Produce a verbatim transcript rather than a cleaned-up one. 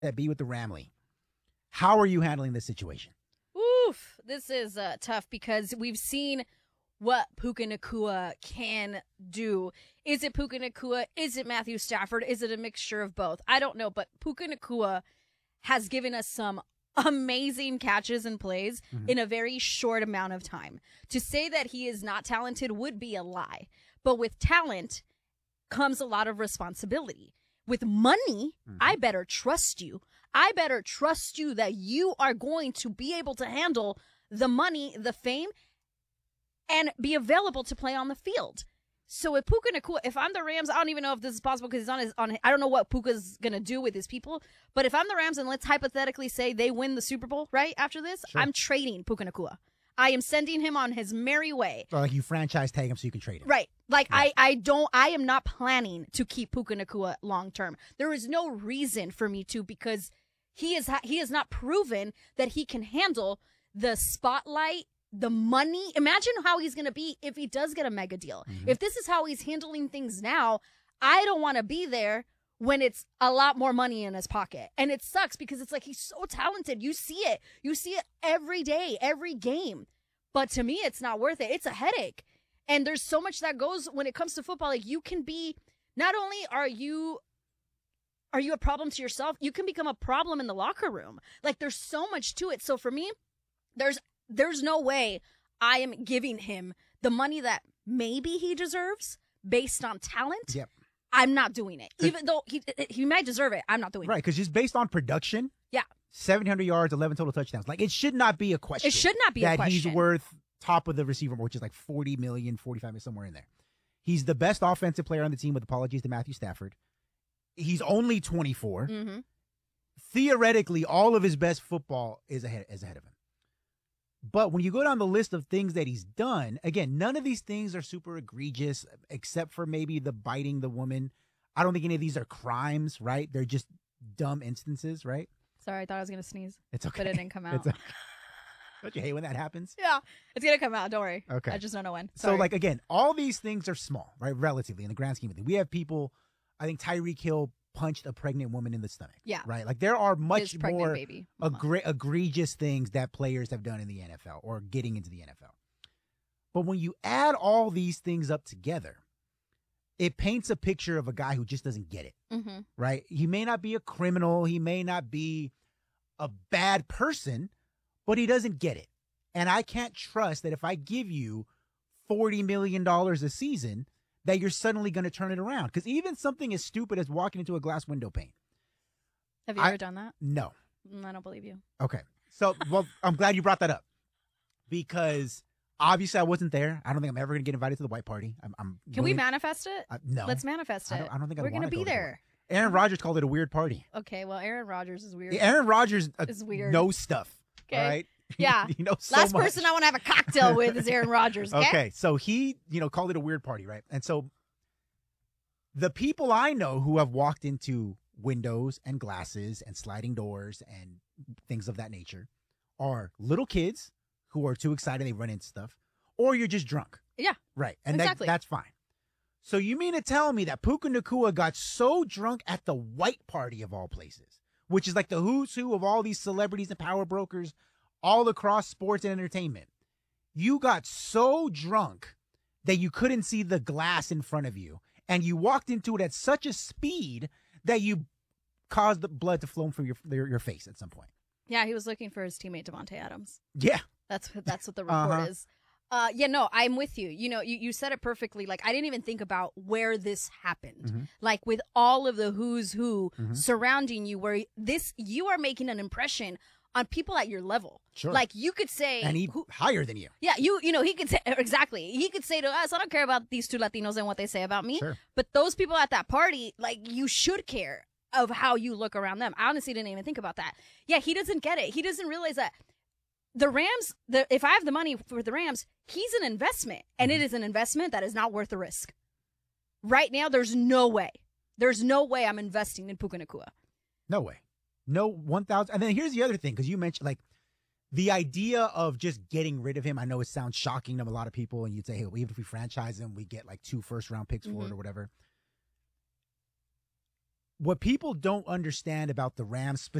that be with the Ramley. How are you handling this situation? Oof, this is uh, tough because we've seen what Puka Nacua can do. Is it Puka Nacua? Is it Matthew Stafford? Is it a mixture of both? I don't know, but Puka Nacua has given us some amazing catches and plays mm-hmm. in a very short amount of time. To say that he is not talented would be a lie. But with talent comes a lot of responsibility. With money, mm-hmm. I better trust you. I better trust you that you are going to be able to handle the money, the fame, and be available to play on the field. So if Puka Nacua, if I'm the Rams, I don't even know if this is possible because he's on his, on, I don't know what Puka's going to do with his people. But if I'm the Rams and let's hypothetically say they win the Super Bowl, right, after this, sure. I'm trading Puka Nacua. I am sending him on his merry way. Or like you franchise tag him so you can trade him. Right. Like right. I, I don't, I am not planning to keep Puka Nacua long term. There is no reason for me to because he is, he has not proven that he can handle the spotlight, the money. Imagine how he's going to be if he does get a mega deal. Mm-hmm. If this is how he's handling things now, I don't want to be there when it's a lot more money in his pocket. And it sucks because it's like he's so talented. You see it. You see it every day, every game. But to me, it's not worth it. It's a headache. And there's so much that goes when it comes to football. Like you can be, not only are you are you a problem to yourself, you can become a problem in the locker room. Like there's so much to it. So for me, there's There's no way I am giving him the money that maybe he deserves based on talent. Yep. I'm not doing it. Even though he he might deserve it, I'm not doing right, it. Right, because just based on production, yeah, seven hundred yards, eleven total touchdowns. Like, it should not be a question. It should not be a question. That he's worth top of the receiver, which is like forty million, forty-five million, somewhere in there. He's the best offensive player on the team, with apologies to Matthew Stafford. He's only twenty-four. Mm-hmm. Theoretically, all of his best football is ahead, is ahead of him. But when you go down the list of things that he's done, again, none of these things are super egregious, except for maybe the biting the woman. I don't think any of these are crimes, right? They're just dumb instances, right? Sorry, I thought I was going to sneeze. It's okay. But it didn't come out. Okay. Don't you hate when that happens? Yeah, it's going to come out. Don't worry. Okay. I just don't know when. Sorry. So, like, again, all these things are small, right? Relatively, in the grand scheme of things. We have people, I think Tyreek Hill punched a pregnant woman in the stomach. Yeah. Right? Like, there are much more baby egre- egregious things that players have done in the N F L or getting into the N F L. But when you add all these things up together, it paints a picture of a guy who just doesn't get it. Mm-hmm. Right? He may not be a criminal. He may not be a bad person, but he doesn't get it. And I can't trust that if I give you forty million dollars a season, that you're suddenly going to turn it around. Because even something as stupid as walking into a glass window pane. Have you I, ever done that? No. I don't believe you. Okay. So, well, I'm glad you brought that up. Because obviously I wasn't there. I don't think I'm ever going to get invited to the white party. I'm, I'm Can really, we manifest it? Uh, no. Let's manifest it. I don't, I don't think I We're going to be go there. Aaron Rodgers called it a weird party. Okay, well, Aaron Rodgers is weird. Yeah, Aaron Rodgers uh, is weird. knows stuff. Okay. All right? Yeah. you know so Last much. person I want to have a cocktail with is Aaron Rodgers. Okay? Okay, so he, you know, called it a weird party, right? And so the people I know who have walked into windows and glasses and sliding doors and things of that nature are little kids who are too excited they run into stuff, or you're just drunk. Yeah. Right. And exactly. that, that's fine. So you mean to tell me that Puka Nacua got so drunk at the white party of all places, which is like the who's who of all these celebrities and power brokers all across sports and entertainment. You got so drunk that you couldn't see the glass in front of you, and you walked into it at such a speed that you caused the blood to flow from your your, your face at some point. Yeah, he was looking for his teammate Devontae Adams. Yeah. That's that's what the report uh-huh. is. Uh, yeah, no, I'm with you. You know, you, you said it perfectly. Like, I didn't even think about where this happened. Mm-hmm. Like, with all of the who's who mm-hmm. surrounding you, where this, you are making an impression on people at your level. Sure. Like, you could say. And he who, higher than you. Yeah, you you know, he could say, exactly. He could say to us, I don't care about these two Latinos and what they say about me. Sure. But those people at that party, like, you should care of how you look around them. I honestly didn't even think about that. Yeah, he doesn't get it. He doesn't realize that. The Rams, the, if I have the money for the Rams, he's an investment, and mm-hmm. it is an investment that is not worth the risk. Right now, there's no way. There's no way I'm investing in Puka Nacua. No way. No one thousand. And then here's the other thing, because you mentioned, like, the idea of just getting rid of him. I know it sounds shocking to a lot of people, and you'd say, hey, well, even if we franchise him, we get like two first-round picks for mm-hmm. it or whatever. what people don't understand about the Rams